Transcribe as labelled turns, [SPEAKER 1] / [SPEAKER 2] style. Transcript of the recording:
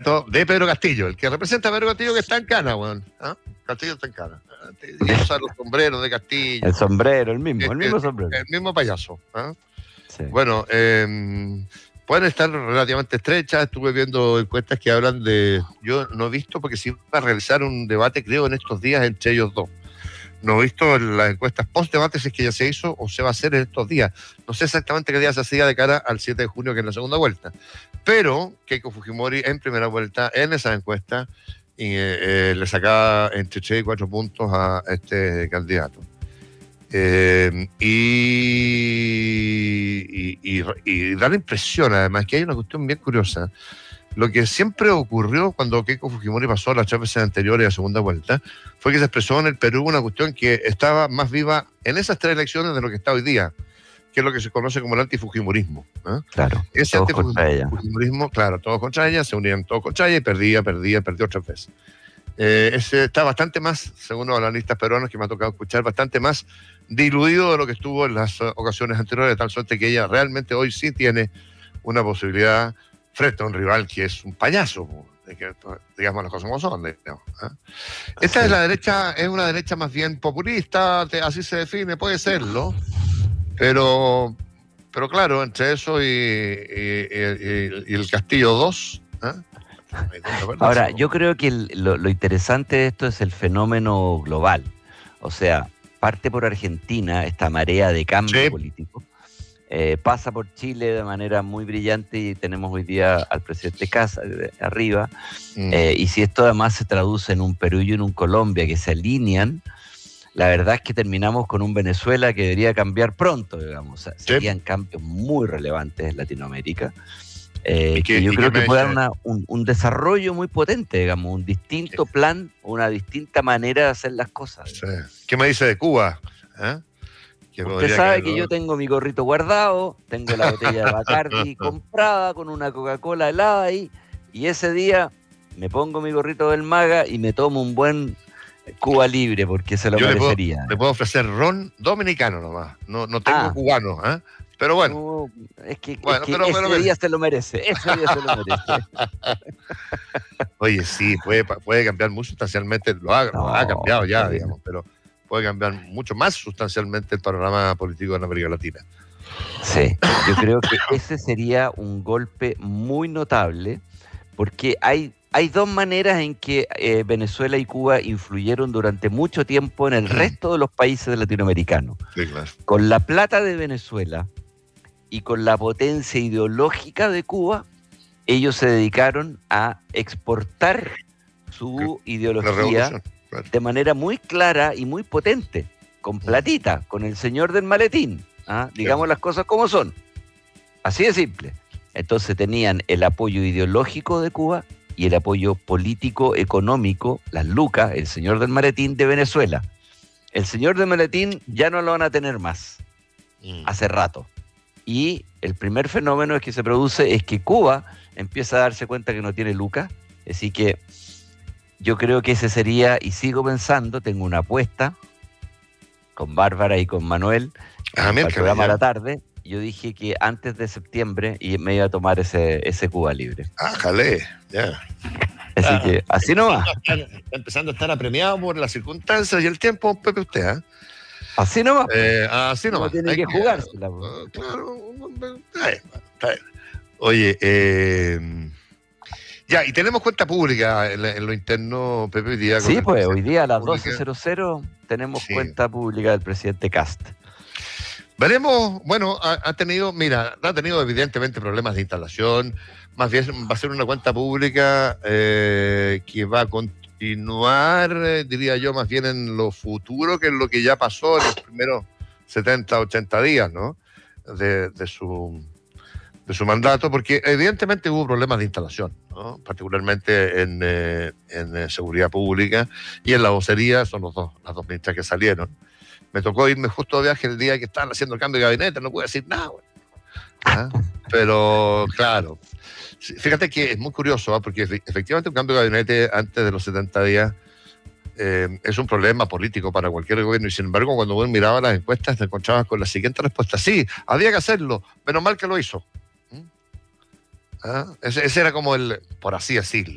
[SPEAKER 1] ¿cierto? De Pedro Castillo, el que representa a Pedro Castillo, que está en Cana, weón. ¿Ah? Castillo está en Cana. Y usa los sombreros de Castillo.
[SPEAKER 2] El sombrero, el mismo sombrero.
[SPEAKER 1] El mismo payaso. ¿Ah?
[SPEAKER 2] Sí.
[SPEAKER 1] Bueno, pueden estar relativamente estrechas. Estuve viendo encuestas que hablan de... Yo no he visto, porque sí va a realizar un debate, creo, en estos días entre ellos dos. No he visto las encuestas post-debate, si es que ya se hizo o se va a hacer en estos días. No sé exactamente qué día se hacía de cara al 7 de junio, que es la segunda vuelta. Pero Keiko Fujimori en primera vuelta, en esa encuesta, le sacaba entre 3 y 4 puntos a este candidato. Y da la impresión, además, que hay una cuestión bien curiosa. Lo que siempre ocurrió cuando Keiko Fujimori pasó las 3 veces anteriores a segunda vuelta fue que se expresó en el Perú una cuestión que estaba más viva en esas 3 elecciones de lo que está hoy día, que es lo que se conoce como el antifujimorismo.
[SPEAKER 2] Claro,
[SPEAKER 1] ese antifujimorismo, claro, todos contra ella, se unían todos contra ella y perdió 3 veces. Ese está bastante más, según los analistas peruanos que me ha tocado escuchar, bastante más diluido de lo que estuvo en las ocasiones anteriores, de tal suerte que ella realmente hoy sí tiene una posibilidad frente a un rival que es un payaso, digamos las cosas como son. Digamos, ¿eh? Esta es la derecha, es una derecha más bien populista, así se define, puede serlo, pero claro, entre eso y el Castillo 2, ¿eh?
[SPEAKER 2] Ahora, yo creo que lo interesante de esto es el fenómeno global. O sea, parte por Argentina esta marea de cambio político, pasa por Chile de manera muy brillante y tenemos hoy día al presidente Kast arriba, y si esto además se traduce en un Perú y en un Colombia que se alinean, la verdad es que terminamos con un Venezuela que debería cambiar pronto, digamos. O sea, serían cambios muy relevantes en Latinoamérica. Que yo creo que puede dar un desarrollo muy potente, digamos, un distinto plan, una distinta manera de hacer las cosas.
[SPEAKER 1] Sí. ¿Qué me dice de Cuba?
[SPEAKER 2] Usted sabe que yo tengo mi gorrito guardado, tengo la botella de Bacardi comprada con una Coca-Cola helada ahí, y ese día me pongo mi gorrito del MAGA y me tomo un buen Cuba Libre, porque se lo merecería.
[SPEAKER 1] Le puedo ofrecer ron dominicano nomás, no tengo cubano, ¿eh? Pero bueno.
[SPEAKER 2] Es que ese día se lo merece.
[SPEAKER 1] Oye, sí, puede cambiar muy sustancialmente, lo ha cambiado ya, digamos, pero puede cambiar mucho más sustancialmente el panorama político en América Latina.
[SPEAKER 2] Sí, yo creo que ese sería un golpe muy notable, porque hay 2 maneras en que Venezuela y Cuba influyeron durante mucho tiempo en el resto de los países latinoamericanos.
[SPEAKER 1] Sí, claro.
[SPEAKER 2] Con la plata de Venezuela y con la potencia ideológica de Cuba, ellos se dedicaron a exportar su ideología de manera muy clara y muy potente, con platita, con el señor del maletín, digamos las cosas como son, así de simple. Entonces tenían el apoyo ideológico de Cuba y el apoyo político, económico, las lucas, el señor del maletín de Venezuela. El señor del maletín ya no lo van a tener más, hace rato. Y el primer fenómeno que se produce es que Cuba empieza a darse cuenta que no tiene lucas. Así que yo creo que ese sería, y sigo pensando, tengo una apuesta con Bárbara y con Manuel, para el programa de la tarde. Yo dije que antes de septiembre me iba a tomar ese Cuba Libre.
[SPEAKER 1] ¡Jale! Ya.
[SPEAKER 2] Así que, así nomás.
[SPEAKER 1] Está empezando a estar apremiado por las circunstancias y el tiempo, Pepe, usted, ¿eh?
[SPEAKER 2] Así nomás.
[SPEAKER 1] Así nomás.
[SPEAKER 2] Tiene que jugársela.
[SPEAKER 1] Claro. Está bien. Oye, ya, y tenemos cuenta pública en lo interno, Pepe, hoy día.
[SPEAKER 2] Sí, pues hoy día a las 12:00 tenemos cuenta pública del presidente Kast.
[SPEAKER 1] Veremos, bueno, ha tenido evidentemente problemas de instalación, más bien va a ser una cuenta pública que va a continuar, diría yo, más bien en lo futuro que en lo que ya pasó en los primeros 70, 80 días, ¿no? De su mandato, porque evidentemente hubo problemas de instalación, ¿no? Particularmente en seguridad pública y en la vocería, son las dos ministras que salieron. Me tocó irme justo de viaje el día que estaban haciendo el cambio de gabinete, no pude decir nada, güey. Pero, claro, fíjate que es muy curioso, porque efectivamente un cambio de gabinete antes de los 70 días es un problema político para cualquier gobierno, y sin embargo, cuando uno miraba las encuestas, te encontrabas con la siguiente respuesta: sí, había que hacerlo, menos mal que lo hizo. Ese era como por así decirlo,